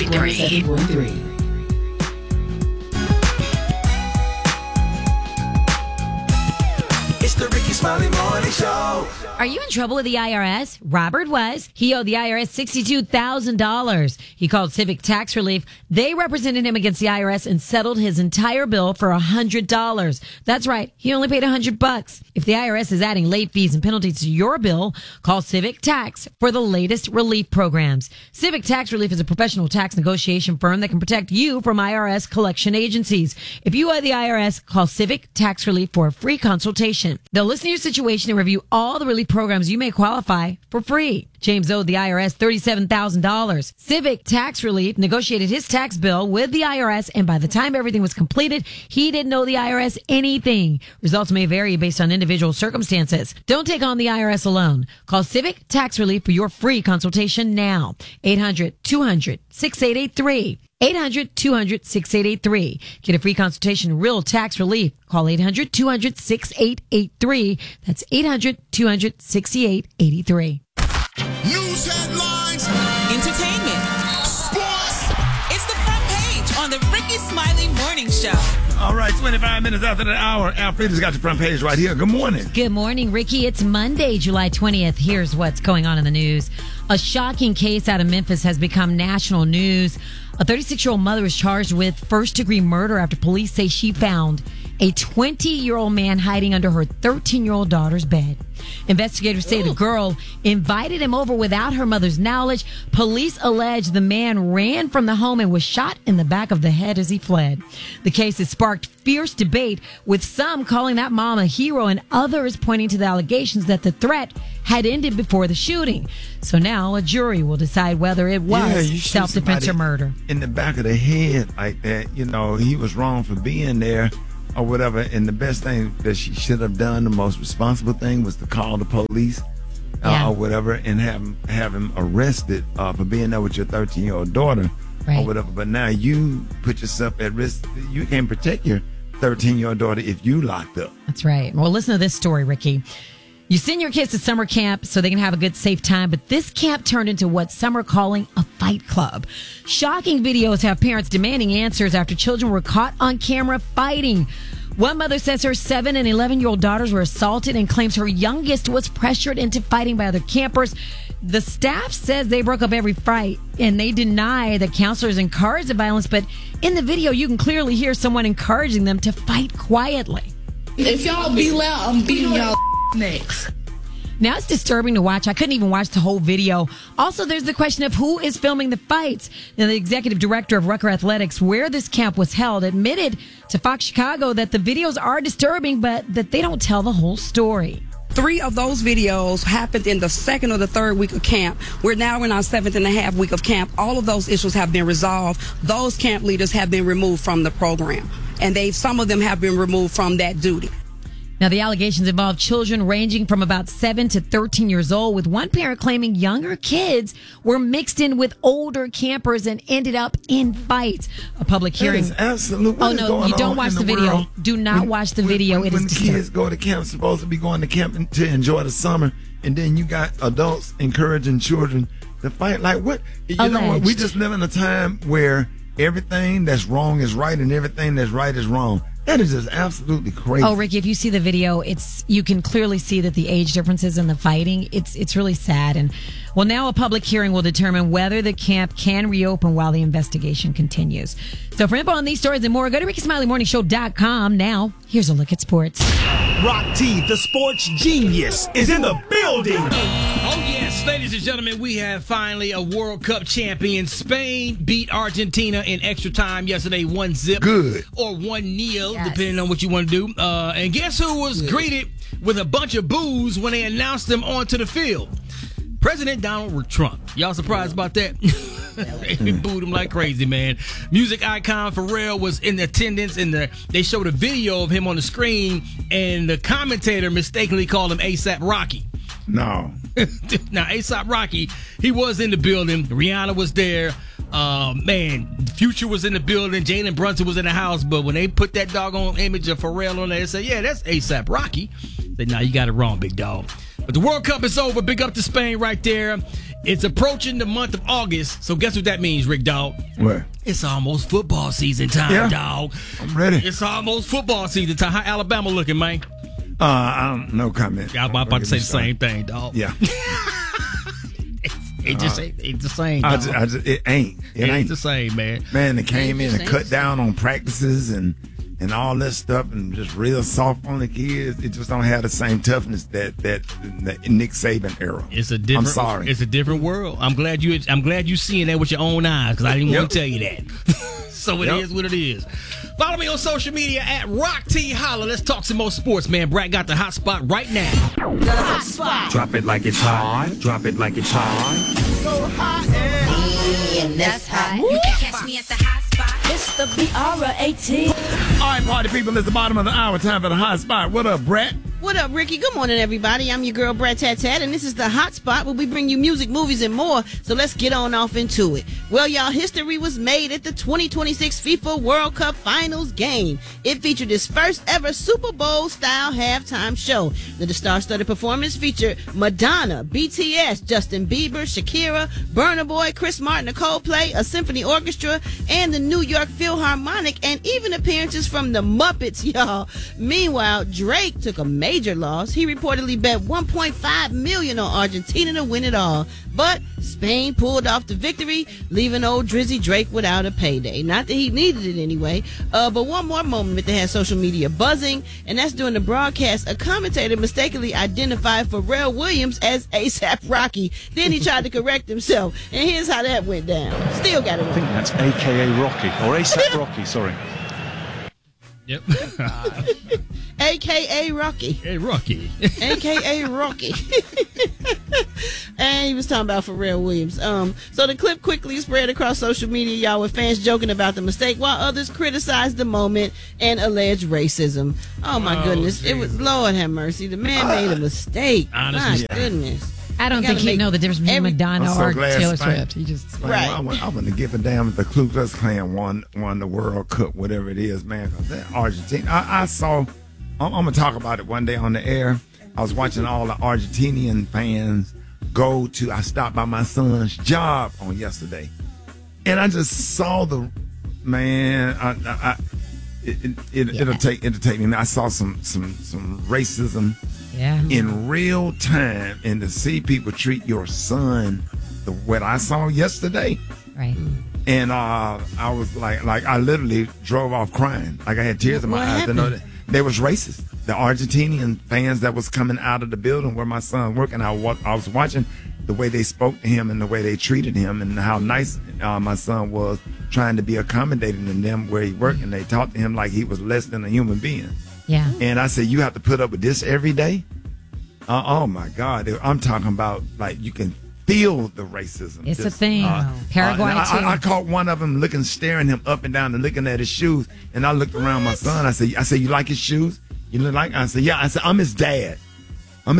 107.3. It's the Ricky Smiley Morning Show. Are you in trouble with the IRS? Robert was. He owed the IRS $62,000. He called Civic Tax Relief. They represented him against the IRS and settled his entire bill for $100. That's right. He only paid $100. If the IRS is adding late fees and penalties to your bill, call Civic Tax for the latest relief programs. Civic Tax Relief is a professional tax negotiation firm that can protect you from IRS collection agencies. If you owe the IRS, call Civic Tax Relief for a free consultation. They'll listen to your situation and review all the relief programs you may qualify for free. James owed the IRS $37,000. Civic Tax Relief negotiated his tax bill with the IRS, and by the time everything was completed, he didn't owe the IRS anything. Results may vary based on individual circumstances. Don't take on the IRS alone. Call Civic Tax Relief for your free consultation now. 800-200-6883. 800-200-6883. Get a free consultation, real tax relief. Call 800-200-6883. That's 800-200-6883. News headlines, entertainment, sports. It's the front page on the Ricky Smiley Morning Show. All right, 25 minutes after the hour. Alfreda's got your front page right here. Good morning. Good morning, Ricky. It's Monday, July 20th. Here's what's going on in the news. A shocking case out of Memphis has become national news. A 36-year-old mother is charged with first-degree murder after police say she found a 20-year-old man hiding under her 13-year-old daughter's bed. Investigators say the girl invited him over without her mother's knowledge. Police allege the man ran from the home and was shot in the back of the head as he fled. The case has sparked fierce debate, with some calling that mom a hero and others pointing to the allegations that the threat had ended before the shooting. So now a jury will decide whether it was self-defense or murder. In the back of the head like that, you know, he was wrong for being there or whatever. And the best thing that she should have done, the most responsible thing, was to call the police or whatever and have him arrested for being there with your 13-year-old daughter or whatever. But now you put yourself at risk. You can't protect your 13-year-old daughter if you locked up. That's right. Well, listen to this story, Ricky. You send your kids to summer camp so they can have a good, safe time, but this camp turned into what some are calling a fight club. Shocking videos have parents demanding answers after children were caught on camera fighting. One mother says her 7 and 11-year-old daughters were assaulted and claims her youngest was pressured into fighting by other campers. The staff says they broke up every fight, and they deny that counselors encouraged the violence, but in the video, you can clearly hear someone encouraging them to fight quietly. If y'all be loud, I'm beating y'all next. Now it's disturbing to watch. I couldn't even watch the whole video. Also, there's the question of who is filming the fights. Now, the executive director of Rucker Athletics, where this camp was held, admitted to Fox Chicago that the videos are disturbing, but that they don't tell the whole story. 3 of those videos happened in the 2nd or the 3rd week of camp. We're now in our 7th and a half week of camp. All of those issues have been resolved. Those camp leaders have been removed from the program, and some of them have been removed from that duty. Now, the allegations involve children ranging from about 7 to 13 years old, with one parent claiming younger kids were mixed in with older campers and ended up in fights. A public hearing. That is absolute. Oh, no, you don't watch the video. Do not watch the video. It is disturbing. When kids go to camp, supposed to be going to camp to enjoy the summer, and then you got adults encouraging children to fight. Like what? You know what? We just live in a time where everything that's wrong is right and everything that's right is wrong. That is just absolutely crazy. Oh, Ricky, if you see the video, you can clearly see that the age differences in the fighting, it's really sad. And well, now a public hearing will determine whether the camp can reopen while the investigation continues. So for info on these stories and more, go to RickySmileyMorningShow.com. Now, here's a look at sports. Rock T, the sports genius, is in the building. Oh, yes, ladies and gentlemen, we have finally a World Cup champion. Spain beat Argentina in extra time yesterday, 1-0. Good. Or 1-0, depending on what you want to do. And guess who was greeted with a bunch of boos when they announced them onto the field? President Donald Trump. Y'all surprised about that? They booed him like crazy, man. Music icon Pharrell was in attendance, and they showed a video of him on the screen, and the commentator mistakenly called him A$AP Rocky. No. Now, A$AP Rocky, he was in the building. Rihanna was there. Man, Future was in the building. Jalen Brunson was in the house. But when they put that doggone image of Pharrell on there, they said, yeah, that's A$AP Rocky. They said, nah, you got it wrong, big dog. But the World Cup is over. Big up to Spain right there. It's approaching the month of August. So guess what that means, Rick Dog? What? It's almost football season time, dog. I'm ready. It's almost football season time. How Alabama looking, man? No comment. I'm about to say the same thing, dog. Yeah. It just ain't the same, dog. It ain't. It ain't the same, man. Man, they came in and cut down on practices and all this stuff and just real soft on the kids. It just don't have the same toughness that Nick Saban era. It's a different. I'm sorry. It's a different world. I'm glad you seeing that with your own eyes because I didn't want to tell you that. So it is what it is. Follow me on social media at Rock T Holla. Let's talk some more sports, man. Brad got the hot spot right now. The hot spot. Drop it like it's hot. Drop it like it's hot. So hot And that's hot. You can catch me at the hot spot. It's the BRA18. All right, party people, it's the bottom of the hour. Time for the hot spot. What up, Brett? What up, Ricky? Good morning, everybody. I'm your girl, Brad Tat Tat, and this is the Hot Spot where we bring you music, movies, and more. So let's get on off into it. Well, y'all, history was made at the 2026 FIFA World Cup Finals game. It featured its first ever Super Bowl-style halftime show. The star-studded performance featured Madonna, BTS, Justin Bieber, Shakira, Burna Boy, Chris Martin, a Coldplay, a symphony orchestra, and the New York Philharmonic, and even appearances from the Muppets, y'all. Meanwhile, Drake took a major loss. He reportedly bet $1.5 million on Argentina to win it all. But Spain pulled off the victory, leaving old Drizzy Drake without a payday. Not that he needed it anyway. But one more moment that had social media buzzing, and that's during the broadcast. A commentator mistakenly identified Pharrell Williams as A$AP Rocky. Then he tried to correct himself, and here's how that went down. Still got it. I think that's AKA Rocky, or A$AP Rocky, sorry. Yep. AKA Rocky. Hey, Rocky. AKA Rocky. And he was talking about Pharrell Williams. So the clip quickly spread across social media, y'all, with fans joking about the mistake while others criticized the moment and alleged racism. Oh my goodness. geez. It was, Lord have mercy. The man made a mistake. Honestly. My goodness. I don't think he'd know the difference between Madonna I'm so or glad Taylor Spain- Swift. He just Right. I wouldn't give a damn if the Ku Klux Klan won the World Cup, whatever it is, man. 'Cause that Argentina, I saw. I'm gonna talk about it one day on the air. I was watching all the Argentinian fans go to. I stopped by my son's job on yesterday, and I just saw the man. It'll take me. I saw some racism. yeah. In real time, and to see people treat your son what I saw yesterday, Right. and I was like I literally drove off crying, like I had tears in my What eyes to know happened? that they was racist. The Argentinian fans that was coming out of the building where my son worked, and I was watching the way they spoke to him and the way they treated him, and how nice my son was, trying to be accommodating to them where he worked, and they talked to him like he was less than a human being. Yeah. And I said, you have to put up with this every day? Oh, my God. I'm talking about, like, you can feel the racism. It's a thing. Paraguay, too. I caught one of them staring him up and down and looking at his shoes. And I looked around my son. I said, you like his shoes? You look like? I said, yeah. I said, I'm his dad. And,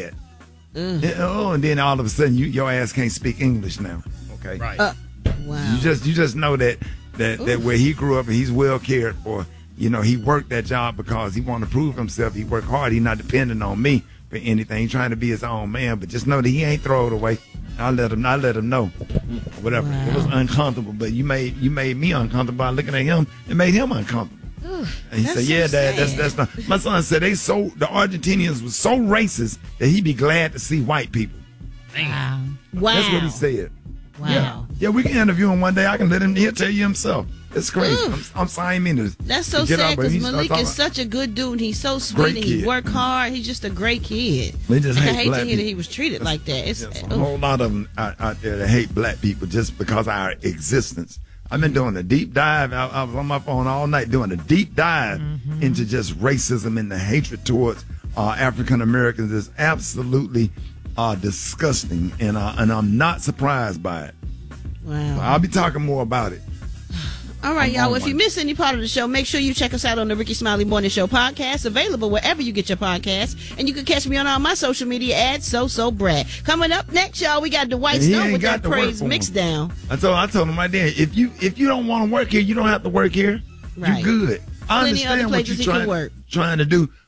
and then all of a sudden, your ass can't speak English now. Okay? Right. Wow. You just know that where he grew up, he's well cared for. You know, he worked that job because he wanted to prove himself. He worked hard. He's not depending on me for anything. He's trying to be his own man. But just know that he ain't throw it away. I let him know. Whatever. Wow. It was uncomfortable, but you made me uncomfortable by looking at him. It made him uncomfortable. And he That's said, so "Yeah, Dad, sad. that's not." My son said the Argentinians was so racist that he'd be glad to see white people. Wow. Wow. That's what he said. Wow. Yeah, we can interview him one day. I can let him. He'll tell you himself. It's crazy. I'm signing in. That's so to get sad out, but because he started Malik talking is such a good dude. He's so sweet Great and he kid. worked hard. He's just a great kid. They just I hate hate to black hear that people. he was treated like that. It's There's a whole lot of them out there that hate black people just because of our existence. I've been doing a deep dive. I was on my phone all night doing a deep dive into just racism and the hatred towards African Americans is absolutely disgusting, and I'm not surprised by it. wow. I'll be talking more about it. All right, I'm y'all. on If you one. missed any part of the show, make sure you check us out on the Ricky Smiley Morning Show podcast, available wherever you get your podcasts. And you can catch me on all my social media at So Brad. Coming up next, y'all, we got Dwight And he Stone ain't with got that to work praise for him. mix down. I told him right there, if you don't want to work here, you don't have to work here. Right. You good. I Plenty understand other what places you're he can work. trying to do,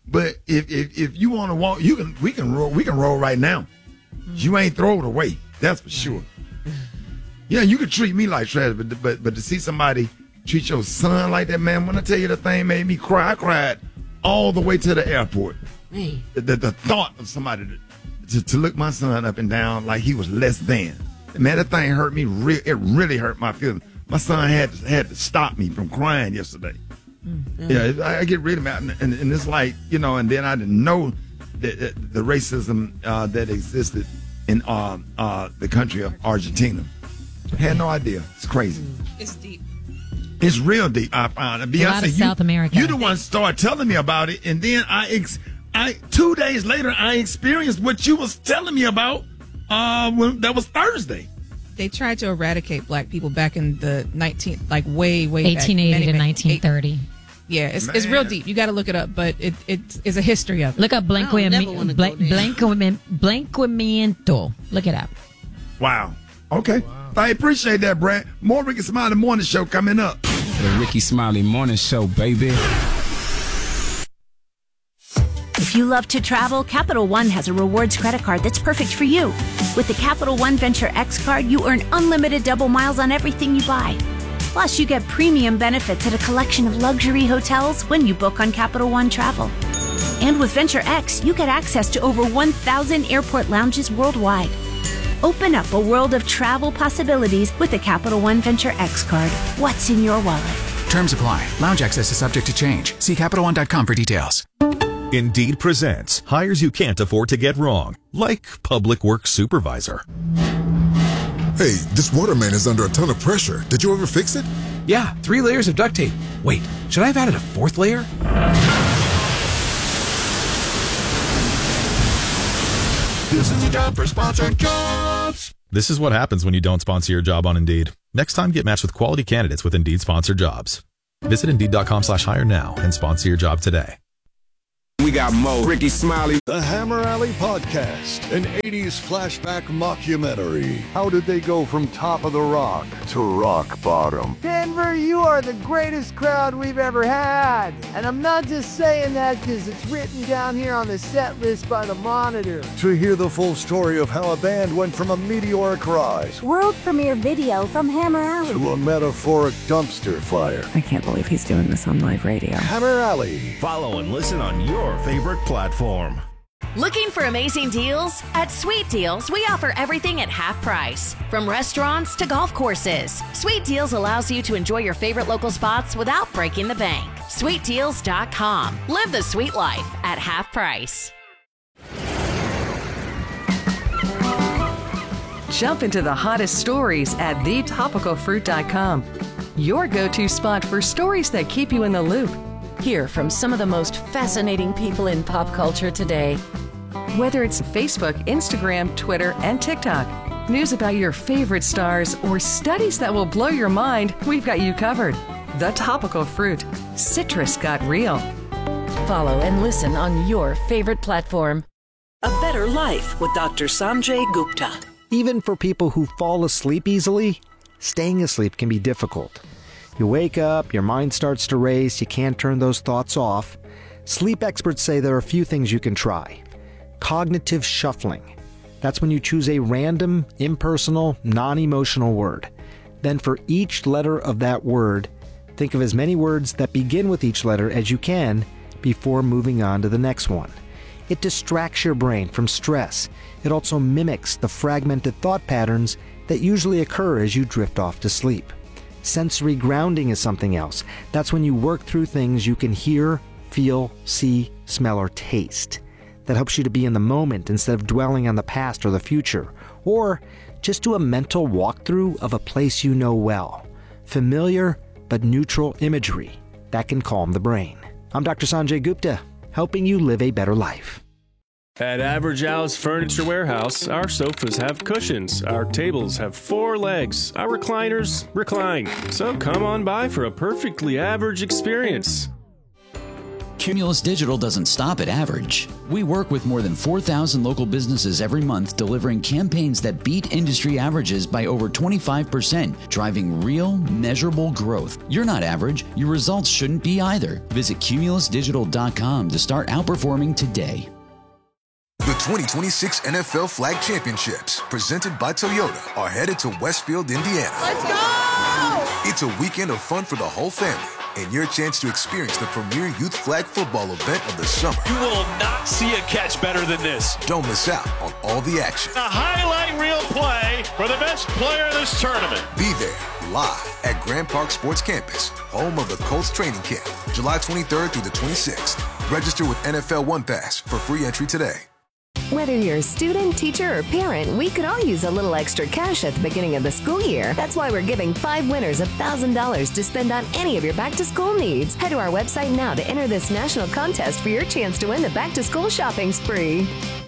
But if you want to walk, we can roll right now. You ain't throw it away. That's for sure. Yeah, you could treat me like trash, but to see somebody treat your son like that, man, when I tell you the thing made me cry, I cried all the way to the airport. Man. The thought of somebody to look my son up and down like he was less than. Man, that thing hurt me. It really hurt my feelings. My son had to stop me from crying yesterday. Yeah, I get rid of it, and it's like, and then I didn't know the racism that existed in the country of Argentina. Had no idea. It's crazy. It's deep. It's real deep. I found it. Beyonce, a lot of South America. You the one started telling me about it, and then I 2 days later I experienced what you was telling me about. When that was Thursday. They tried to eradicate black people back in the way 1880 back, to 1930. Yeah, it's real deep. You got to look it up, but it is a history of it. Look up Blanquimiento. Look it up. Wow. Okay. I appreciate that, Brad. More Ricky Smiley Morning Show coming up. The Ricky Smiley Morning Show, baby. If you love to travel, Capital One has a rewards credit card that's perfect for you. With the Capital One Venture X card, you earn unlimited double miles on everything you buy. Plus, you get premium benefits at a collection of luxury hotels when you book on Capital One Travel. And with Venture X, you get access to over 1,000 airport lounges worldwide. Open up a world of travel possibilities with the Capital One Venture X card. What's in your wallet? Terms apply. Lounge access is subject to change. See CapitalOne.com for details. Indeed presents hires you can't afford to get wrong, like public works supervisor. Hey, this waterman is under a ton of pressure. Did you ever fix it? Yeah, 3 layers of duct tape. Wait, should I have added a 4th layer? This is a job for sponsored jobs. This is what happens when you don't sponsor your job on Indeed. Next time, get matched with quality candidates with Indeed sponsored jobs. Visit Indeed.com/hire now and sponsor your job today. We got Mo, Ricky Smiley. The Hammer Alley Podcast, an 80s flashback mockumentary. How did they go from top of the rock to rock bottom? Denver, you are the greatest crowd we've ever had. And I'm not just saying that because it's written down here on the set list by the Monitor. To hear the full story of how a band went from a meteoric rise world premiere video from Hammer Alley to a metaphoric dumpster fire. I can't believe he's doing this on live radio. Hammer Alley. Follow and listen on your favorite platform. Looking for amazing deals? At Sweet Deals, we offer everything at half price. From restaurants to golf courses, Sweet Deals allows you to enjoy your favorite local spots without breaking the bank. SweetDeals.com. Live the sweet life at half price. Jump into the hottest stories at thetopicalfruit.com. Your go-to spot for stories that keep you in the loop. Hear from some of the most fascinating people in pop culture today. Whether it's Facebook, Instagram, Twitter, and TikTok, news about your favorite stars, or studies that will blow your mind, we've got you covered. The Topical Fruit. Citrus got real. Follow and listen on your favorite platform. A Better Life with Dr. Sanjay Gupta. Even for people who fall asleep easily, staying asleep can be difficult. You wake up, your mind starts to race, you can't turn those thoughts off. Sleep experts say there are a few things you can try. Cognitive shuffling. That's when you choose a random, impersonal, non-emotional word. Then for each letter of that word, think of as many words that begin with each letter as you can before moving on to the next one. It distracts your brain from stress. It also mimics the fragmented thought patterns that usually occur as you drift off to sleep. Sensory grounding is something else. That's when you work through things you can hear, feel, see, smell, or taste. That helps you to be in the moment instead of dwelling on the past or the future. Or just do a mental walkthrough of a place you know well. Familiar but neutral imagery. That can calm the brain. I'm Dr. Sanjay Gupta, helping you live a better life. At Average Al's Furniture Warehouse, our sofas have cushions, our tables have 4 legs, our recliners recline. So come on by for a perfectly average experience. Cumulus Digital doesn't stop at average. We work with more than 4,000 local businesses every month, delivering campaigns that beat industry averages by over 25%, driving real, measurable growth. You're not average. Your results shouldn't be either. Visit cumulusdigital.com to start outperforming today. The 2026 NFL Flag Championships, presented by Toyota, are headed to Westfield, Indiana. Let's go! It's a weekend of fun for the whole family and your chance to experience the premier youth flag football event of the summer. You will not see a catch better than this. Don't miss out on all the action. A highlight reel play for the best player of this tournament. Be there live at Grand Park Sports Campus, home of the Colts training camp, July 23rd through the 26th. Register with NFL One Pass for free entry today. Whether you're a student, teacher, or parent, we could all use a little extra cash at the beginning of the school year. That's why we're giving 5 winners $1,000 to spend on any of your back-to-school needs. Head to our website now to enter this national contest for your chance to win the back-to-school shopping spree.